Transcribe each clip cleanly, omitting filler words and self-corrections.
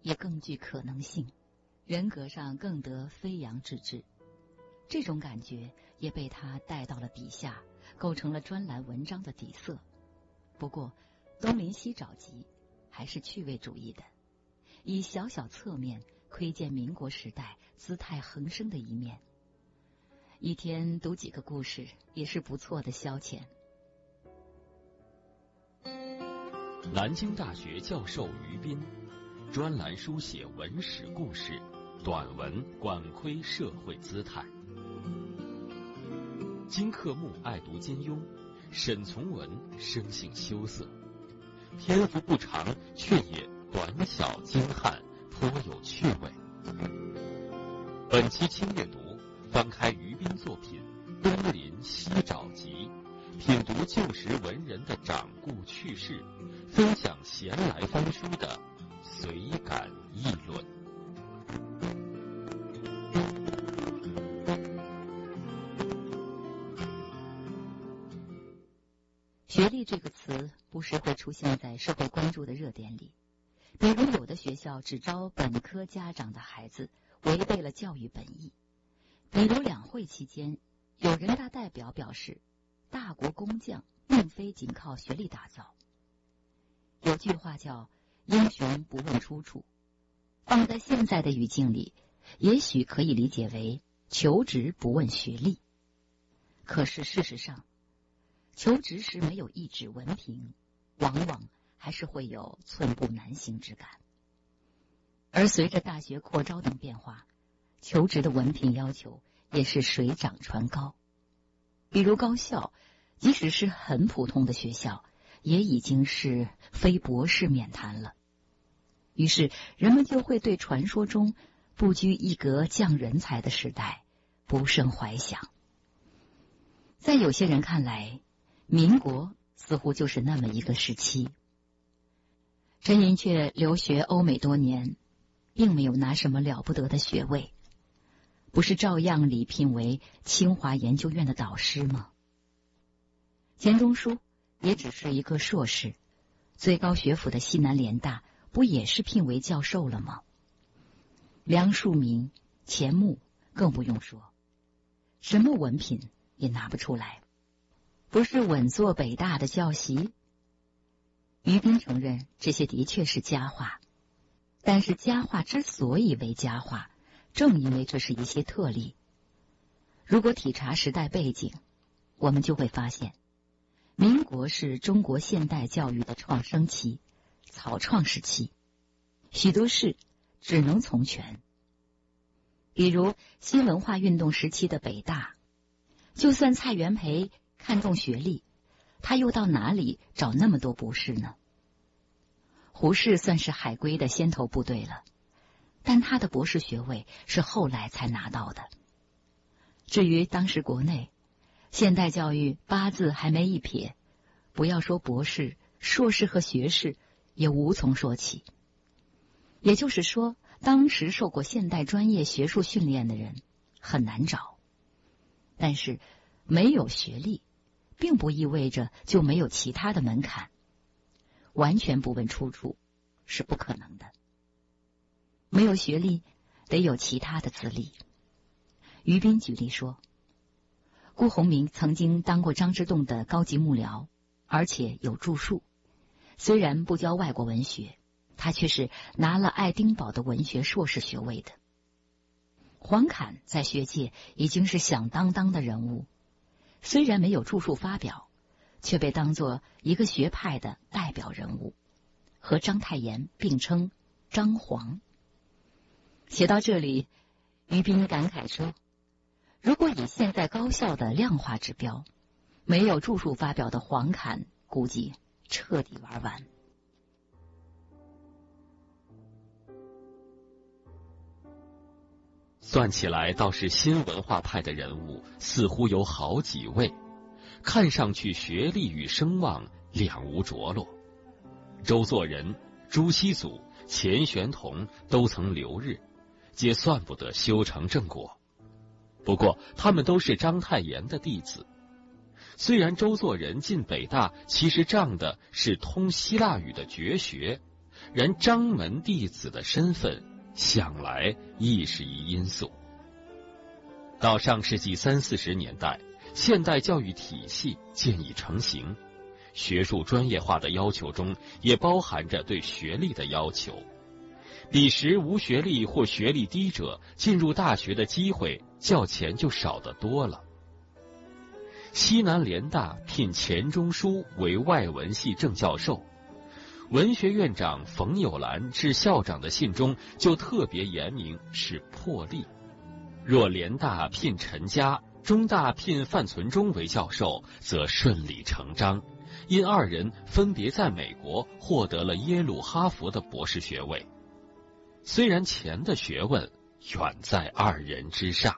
也更具可能性，人格上更得飞扬之志。这种感觉也被他带到了笔下，构成了专栏文章的底色。不过东林西找集还是趣味主义的，以小小侧面窥见民国时代姿态横生的一面。一天读几个故事也是不错的消遣。 南京大学教授于斌，专栏书写文史故事，短文管窥社会姿态。金克木爱读金庸，沈从文生性羞涩，篇幅不长，却也短小精悍，颇有趣味。本期轻阅读，翻开于斌作品《东林西找集》，品读旧时文人的掌故趣事，分享闲来翻书的随感议论。 学历这个词不时会出现在社会关注的热点里，比如有的学校只招本科家长的孩子，违背了教育本意。比如两会期间，有人大代表表示，大国工匠并非仅靠学历打造。有句话叫英雄不问出处，放在现在的语境里，也许可以理解为求职不问学历。可是事实上，求职时没有一纸文凭，往往还是会有寸步难行之感。而随着大学扩招等变化，求职的文凭要求也是水涨船高。比如高校，即使是很普通的学校，也已经是非博士免谈了。于是人们就会对传说中不拘一格降人才的时代不胜怀想。在有些人看来，民国似乎就是那么一个时期。陈寅恪留学欧美多年，并没有拿什么了不得的学位，不是照样礼聘为清华研究院的导师吗？钱钟书也只是一个硕士，最高学府的西南联大不也是聘为教授了吗？梁漱溟、钱穆更不用说，什么文凭也拿不出来，不是稳坐北大的教习。于斌承认这些的确是佳话，但是佳话之所以为佳话，正因为这是一些特例。如果体察时代背景，我们就会发现，民国是中国现代教育的创生期、草创时期，许多事只能从权。比如新文化运动时期的北大，就算蔡元培看重学历，他又到哪里找那么多博士呢？胡适算是海归的先头部队了，但他的博士学位是后来才拿到的。至于当时国内现代教育八字还没一撇，不要说博士、硕士和学士，也无从说起。也就是说，当时受过现代专业学术训练的人很难找。但是没有学历并不意味着就没有其他的门槛，完全不问出处是不可能的。没有学历，得有其他的资历。于斌举例说，辜鸿铭曾经当过张之洞的高级幕僚，而且有著述。虽然不教外国文学，他却是拿了爱丁堡的文学硕士学位的。黄侃在学界已经是响当当的人物，虽然没有著述发表，却被当作一个学派的代表人物，和章太炎并称章黄。写到这里，于斌感慨说，如果以现在高校的量化指标，没有著述发表的黄侃估计彻底玩完。 算起来倒是新文化派的人物似乎有好几位，看上去学历与声望两无着落。周作人、朱熹祖、钱玄同都曾留日，皆算不得修成正果。不过他们都是章太炎的弟子。虽然周作人进北大其实仗的是通希腊语的绝学， 然张门弟子的身份想来亦是一因素。到上世纪30-40年代，现代教育体系渐已成型，学术专业化的要求中也包含着对学历的要求。彼时无学历或学历低者进入大学的机会较前就少得多了。西南联大聘钱钟书为外文系正教授，文学院长冯友兰致校长的信中就特别言明是破例。若联大聘陈嘉，中大聘范存忠为教授，则顺理成章，因二人分别在美国获得了耶鲁、哈佛的博士学位。虽然钱的学问远在二人之上。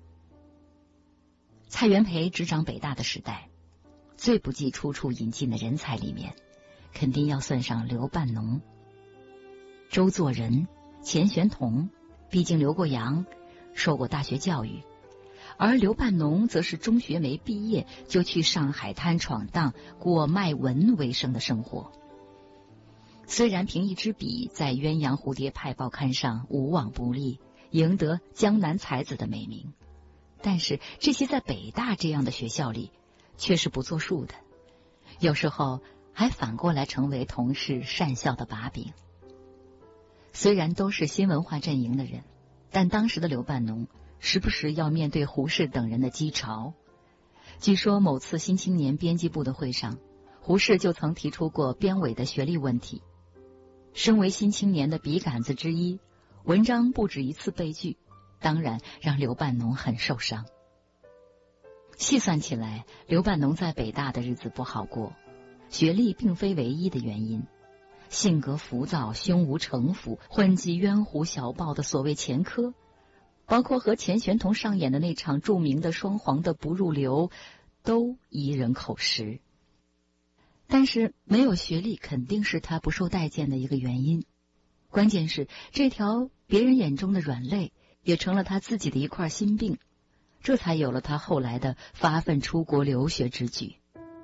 蔡元培执掌北大的时代，最不计出处引进的人才里面，肯定要算上刘半农、周作人、钱玄同，毕竟留过洋，受过大学教育。而刘半农则是中学没毕业就去上海滩闯荡，过卖文为生的生活。虽然凭一支笔在鸳鸯蝴蝶派报刊上无往不利，赢得江南才子的美名，但是这些在北大这样的学校里却是不作数的，有时候还反过来成为同事讪笑的把柄。虽然都是新文化阵营的人，但当时的刘半农时不时要面对胡适等人的讥嘲。据说某次新青年编辑部的会上，胡适就曾提出过编委的学历问题。身为新青年的笔杆子之一，文章不止一次被拒，当然让刘半农很受伤。细算起来，刘半农在北大的日子不好过，学历并非唯一的原因。性格浮躁、胸无城府、混迹冤狐小报的所谓前科，包括和钱玄同上演的那场著名的双簧的不入流，都宜人口实。但是没有学历肯定是他不受待见的一个原因，关键是这条别人眼中的软肋也成了他自己的一块心病，这才有了他后来的发奋出国留学之举。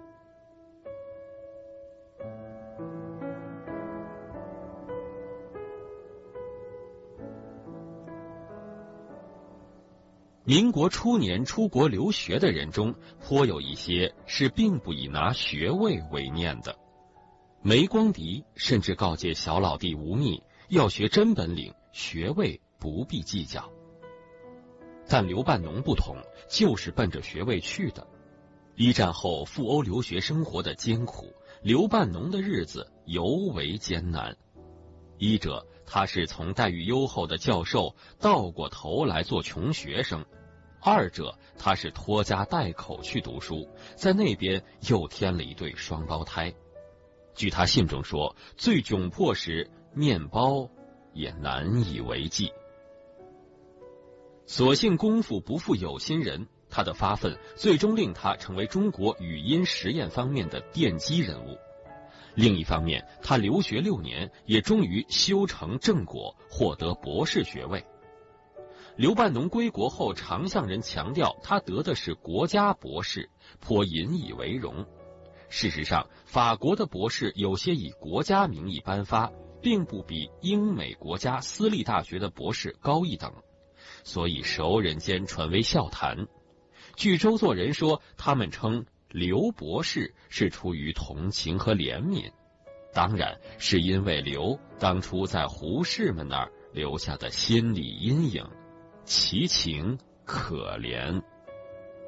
民国初年出国留学的人中，颇有一些是并不以拿学位为念的。梅光迪甚至告诫小老弟吴宓，要学真本领，学位不必计较。但刘半农不同，就是奔着学位去的。一战后赴欧留学生活的艰苦，刘半农的日子尤为艰难。一者，他是从待遇优厚的教授倒过头来做穷学生；二者，他是拖家带口去读书，在那边又添了一对双胞胎。据他信中说，最窘迫时，面包也难以为继。所幸功夫不负有心人，他的发奋最终令他成为中国语音实验方面的奠基人物。另一方面，他留学6年，也终于修成正果，获得博士学位。刘半农归国后，常向人强调他得的是国家博士，颇引以为荣。事实上，法国的博士有些以国家名义颁发，并不比英美国家私立大学的博士高一等，所以熟人间传为笑谈。据周作人说，他们称刘博士是出于同情和怜悯，当然是因为刘当初在胡适们那儿留下的心理阴影，其情可怜。